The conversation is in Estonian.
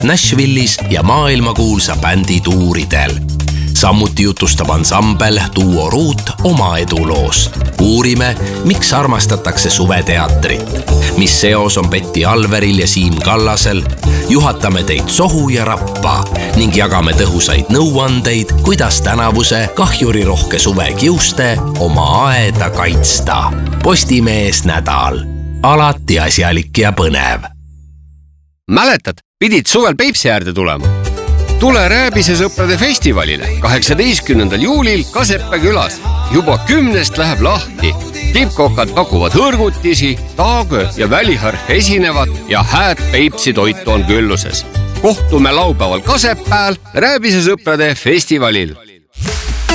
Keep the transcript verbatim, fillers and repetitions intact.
Nashville'is ja maailmakuulsa bändi tuuridel. Samuti jutustab ansambel Duo Ruut oma eduloost. Uurime, miks armastatakse suveteatrit, mis seos on Betty Alveril ja Siim Kallasel, juhatame teid sohu ja rappa ning jagame tõhusaid nõuandeid, kuidas tänavuse kahjurirohke suve kiuste oma aeda kaitsta. Postimees nädal. Alati asjalik ja põnev. Mäletad, pidid suvel Peipsi äärde tulema? Tule Rääbise sõprade festivalile kaheksateistkümnendal juulil Kasepää külas. Juba kümnest läheb lahti. Tippkokad pakuvad hõrgutisi, taagö ja väliharf esinevad ja hääd Peipsi toitu on külluses. Kohtume laupäeval Kasepääl Rääbise sõprade festivalil.